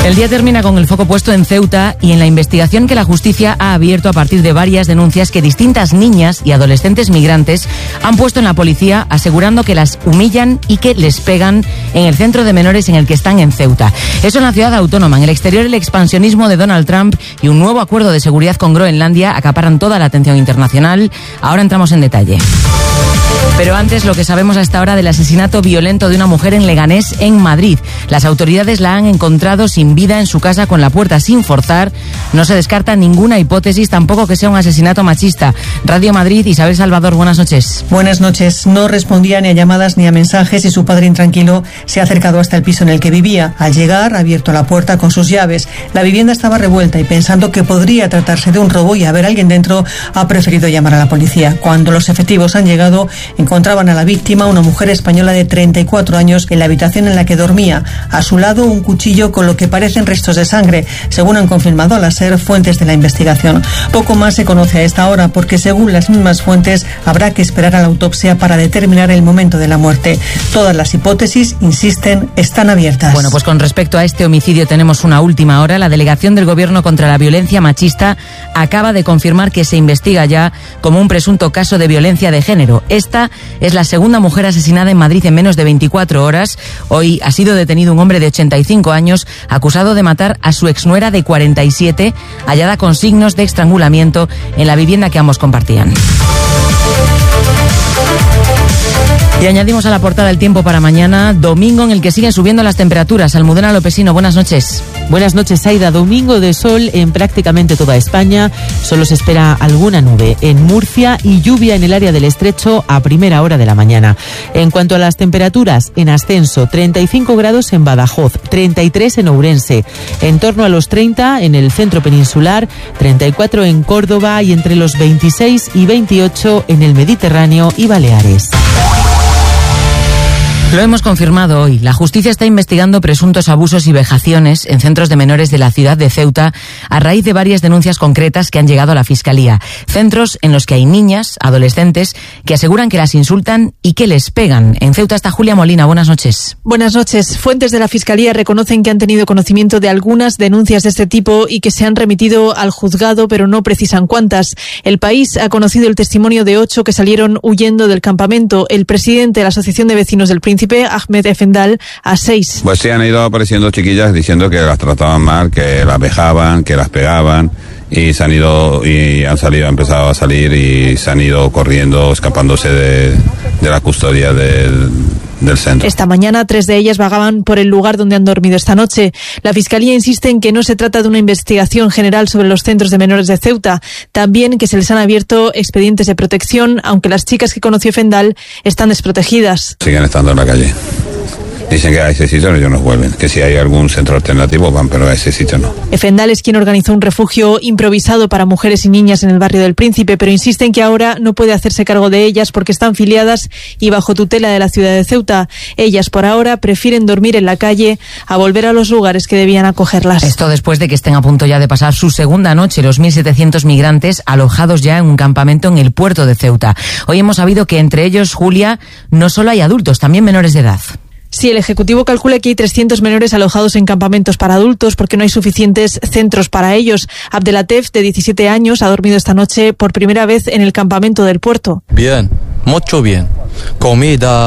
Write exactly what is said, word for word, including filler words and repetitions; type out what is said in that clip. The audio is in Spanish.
El día termina con el foco puesto en Ceuta y en la investigación que la justicia ha abierto a partir de varias denuncias que distintas niñas y adolescentes migrantes han puesto en la policía, asegurando que las humillan y que les pegan en el centro de menores en el que están en Ceuta. Eso en la ciudad autónoma. En el exterior, el expansionismo de Donald Trump y un nuevo acuerdo de seguridad con Groenlandia acaparan toda la atención internacional. Ahora entramos en detalle. Pero antes, lo que sabemos a esta hora del asesinato violento de una mujer en Leganés, en Madrid. Las autoridades la han encontrado sin vida en su casa con la puerta sin forzar. No se descarta ninguna hipótesis, tampoco que sea un asesinato machista. Radio Madrid, Isabel Salvador, buenas noches. Buenas noches. No respondía ni a llamadas ni a mensajes y su padre, intranquilo, se ha acercado hasta el piso en el que vivía. Al llegar, ha abierto la puerta con sus llaves. La vivienda estaba revuelta y, pensando que podría tratarse de un robo y haber alguien dentro, ha preferido llamar a la policía. Cuando los efectivos han llegado, encontraban a la víctima, una mujer española de treinta y cuatro años, en la habitación en la que dormía. A su lado, un cuchillo con lo que parecen restos de sangre, según han confirmado a la SER fuentes de la investigación. Poco más se conoce a esta hora porque, según las mismas fuentes, habrá que esperar a la autopsia para determinar el momento de la muerte. Todas las hipótesis, insisten, están abiertas. Bueno, pues con respecto a este homicidio tenemos una última hora. La delegación del Gobierno contra la violencia machista acaba de confirmar que se investiga ya como un presunto caso de violencia de género. Esta es la segunda mujer asesinada en Madrid en menos de veinticuatro horas. Hoy ha sido detenido un hombre de ochenta y cinco años acusado de matar a su exnuera de cuarenta y siete, hallada con signos de estrangulamiento en la vivienda que ambos compartían. Y añadimos a la portada el tiempo para mañana, domingo en el que siguen subiendo las temperaturas. Almudena Lopesino, buenas noches. Buenas noches, Aida. Domingo de sol en prácticamente toda España. Solo se espera alguna nube en Murcia y lluvia en el área del Estrecho a primera hora de la mañana. En cuanto a las temperaturas, en ascenso, treinta y cinco grados en Badajoz, treinta y tres en Ourense, en torno a los treinta en el centro peninsular, treinta y cuatro en Córdoba y entre los veintiséis y veintiocho en el Mediterráneo y Baleares. Lo hemos confirmado hoy. La justicia está investigando presuntos abusos y vejaciones en centros de menores de la ciudad de Ceuta a raíz de varias denuncias concretas que han llegado a la Fiscalía. Centros en los que hay niñas, adolescentes, que aseguran que las insultan y que les pegan. En Ceuta está Julia Molina. Buenas noches. Buenas noches. Fuentes de la Fiscalía reconocen que han tenido conocimiento de algunas denuncias de este tipo y que se han remitido al juzgado, pero no precisan cuántas. El País ha conocido el testimonio de ocho que salieron huyendo del campamento. El presidente de la Asociación de Vecinos del Príncipe, Ahmed Efendal, a seis. Pues sí, han ido apareciendo chiquillas diciendo que las trataban mal, que las vejaban, que las pegaban, y se han ido y han salido, han empezado a salir y se han ido corriendo, escapándose de, de la custodia del, del centro. Esta mañana tres de ellas vagaban por el lugar donde han dormido esta noche. La Fiscalía insiste en que no se trata de una investigación general sobre los centros de menores de Ceuta, también que se les han abierto expedientes de protección, aunque las chicas que conoció Efendal están desprotegidas. Siguen estando en la calle. Dicen que a ese sitio ellos no vuelven, que si hay algún centro alternativo van, pero a ese sitio no. Efendal es quien organizó un refugio improvisado para mujeres y niñas en el barrio del Príncipe, pero insiste en que ahora no puede hacerse cargo de ellas porque están filiadas y bajo tutela de la ciudad de Ceuta. Ellas, por ahora, prefieren dormir en la calle a volver a los lugares que debían acogerlas. Esto después de que estén a punto ya de pasar su segunda noche los mil setecientos migrantes alojados ya en un campamento en el puerto de Ceuta. Hoy hemos sabido que entre ellos, Julia, no solo hay adultos, también menores de edad. Sí, el Ejecutivo calcula que hay trescientos menores alojados en campamentos para adultos porque no hay suficientes centros para ellos. Abdelatef, de diecisiete años, ha dormido esta noche por primera vez en el campamento del puerto. Bien, mucho bien. Comida.